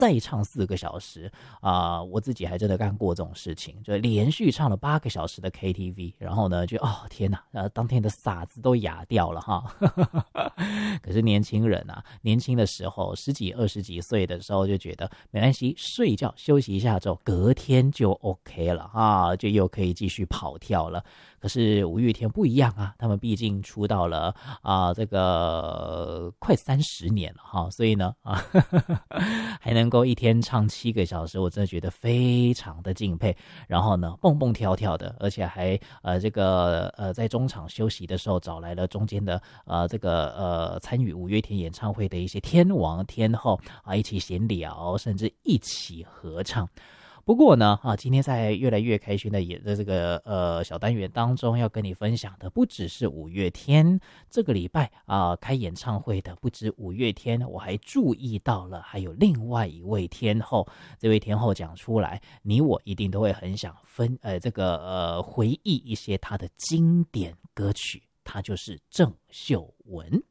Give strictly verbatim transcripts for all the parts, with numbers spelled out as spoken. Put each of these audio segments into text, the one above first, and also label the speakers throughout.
Speaker 1: 再唱四个小时啊、呃！我自己还真的干过这种事情，就连续唱了八个小时的 K T V， 然后呢，就哦天哪，呃，当天的嗓子都哑掉了哈。可是年轻人啊，年轻的时候，十几、二十几岁的时候就觉得没关系，睡觉休息一下之后，隔天就 OK 了啊，就又可以继续跑跳了。可是五月天不一样啊，他们毕竟出道了啊、呃，这个快三十年了哈，所以呢啊，还能够一天唱七个小时，我真的觉得非常的敬佩。然后呢，蹦蹦跳跳的，而且还呃这个呃在中场休息的时候找来了中间的呃这个呃参与五月天演唱会的一些天王天后啊，一起闲聊，甚至一起合唱。不过呢，啊，今天在越来越开心的演的这个呃小单元当中，要跟你分享的不只是五月天，这个礼拜啊开演唱会的不止五月天，我还注意到了还有另外一位天后。这位天后讲出来，你我一定都会很想分呃这个呃回忆一些她的经典歌曲，她就是郑秀文。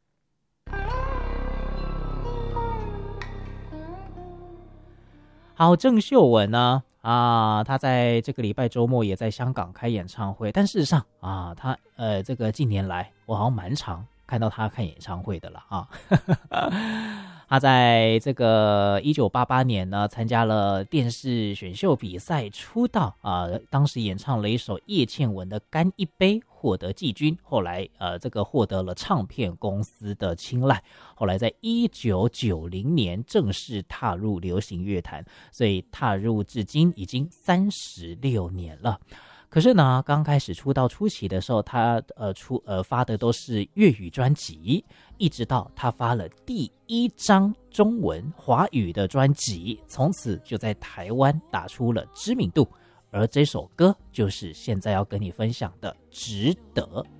Speaker 1: 好，郑秀文呢啊，她在这个礼拜周末也在香港开演唱会，但事实上啊，她呃这个近年来我好像蛮常看到她看演唱会的了啊。她在这个一九八八年呢，参加了电视选秀比赛出道啊、呃，当时演唱了一首叶倩文的《干一杯》，获得季军。后来呃，这个获得了唱片公司的青睐。后来在一九九零年正式踏入流行乐坛，所以踏入至今已经三十六年了。可是呢，刚开始出道初期的时候，他呃出呃发的都是粤语专辑，一直到他发了第一张中文华语的专辑，从此就在台湾打出了知名度。而这首歌就是现在要跟你分享的《值得》。